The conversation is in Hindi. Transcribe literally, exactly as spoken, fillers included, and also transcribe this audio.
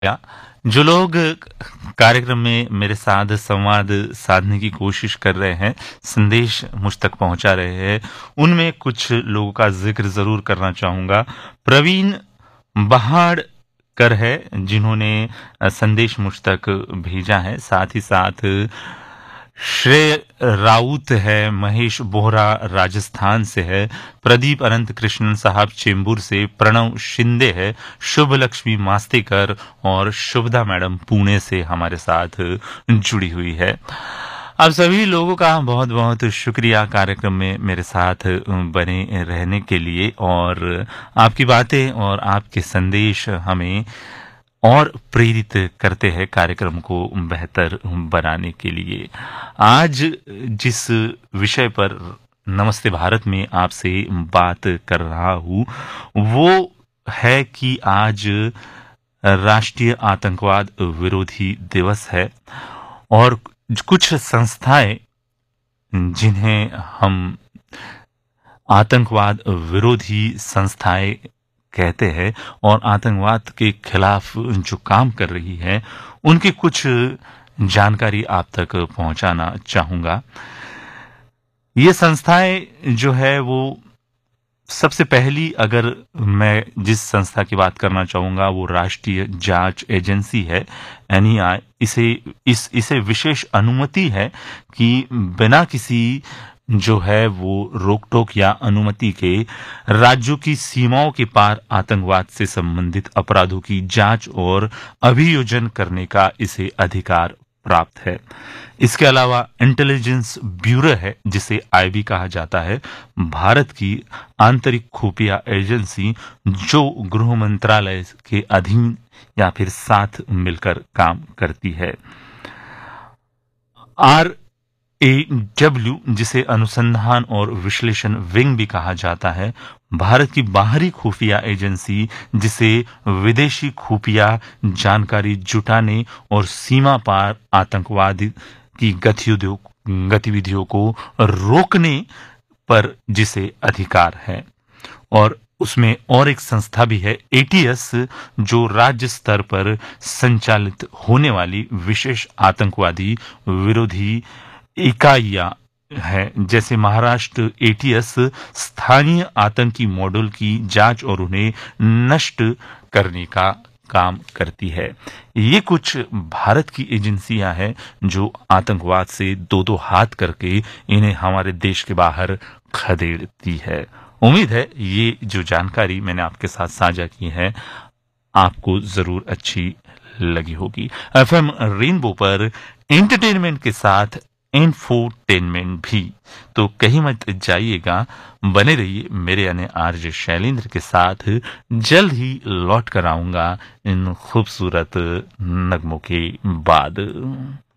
या जो लोग कार्यक्रम में मेरे साथ संवाद साधने की कोशिश कर रहे हैं, संदेश मुझ तक पहुंचा रहे हैं, उनमें कुछ लोगों का जिक्र जरूर करना चाहूंगा। प्रवीण बहाड़कर है जिन्होंने अ, संदेश मुझ तक भेजा है। साथ ही साथ श्रेय राउत है, महेश बोहरा राजस्थान से है, प्रदीप अनंत कृष्णन साहब चेंबूर से, प्रणव शिंदे है, शुभ लक्ष्मी मास्तेकर और शुभदा मैडम पुणे से हमारे साथ जुड़ी हुई है। आप सभी लोगों का बहुत बहुत शुक्रिया कार्यक्रम में मेरे साथ बने रहने के लिए, और आपकी बातें और आपके संदेश हमें और प्रेरित करते हैं कार्यक्रम को बेहतर बनाने के लिए। आज जिस विषय पर नमस्ते भारत में आपसे बात कर रहा हूँ वो है कि आज राष्ट्रीय आतंकवाद विरोधी दिवस है, और कुछ संस्थाएं जिन्हें हम आतंकवाद विरोधी संस्थाएं कहते हैं और आतंकवाद के खिलाफ जो काम कर रही है, उनकी कुछ जानकारी आप तक पहुंचाना चाहूंगा। ये संस्थाएं जो है वो सबसे पहली, अगर मैं जिस संस्था की बात करना चाहूंगा वो राष्ट्रीय जांच एजेंसी है, एन ई ए। इसे इस इसे विशेष अनुमति है कि बिना किसी जो है वो रोक टोक या अनुमति के राज्यों की सीमाओं के पार आतंकवाद से संबंधित अपराधों की जांच और अभियोजन करने का इसे अधिकार प्राप्त है। इसके अलावा इंटेलिजेंस ब्यूरो है, जिसे आई बी कहा जाता है, भारत की आंतरिक खुफिया एजेंसी जो गृह मंत्रालय के अधीन या फिर साथ मिलकर काम करती है। आर ए डब्ल्यू, जिसे अनुसंधान और विश्लेषण विंग भी कहा जाता है, भारत की बाहरी खुफिया एजेंसी जिसे विदेशी खुफिया जानकारी जुटाने और सीमा पार आतंकवाद की गतिविधियों गतिविधियों को रोकने पर जिसे अधिकार है। और उसमें और एक संस्था भी है, ए टी एस, जो राज्य स्तर पर संचालित होने वाली विशेष आतंकवादी विरोधी इकाइयां है, जैसे महाराष्ट्र ए टी एस स्थानीय आतंकी मॉडल की जांच और उन्हें नष्ट करने का काम करती है। ये कुछ भारत की एजेंसियां हैं जो आतंकवाद से दो दो हाथ करके इन्हें हमारे देश के बाहर खदेड़ती है। उम्मीद है ये जो जानकारी मैंने आपके साथ साझा की है आपको जरूर अच्छी लगी होगी। एफ एम रेनबो पर एंटरटेनमेंट के साथ इंफोटेनमेंट भी, तो कहीं मत जाइएगा, बने रहिए मेरे यानी आरजे शैलेंद्र के साथ। जल्द ही लौट कर आऊंगा इन खूबसूरत नगमों के बाद।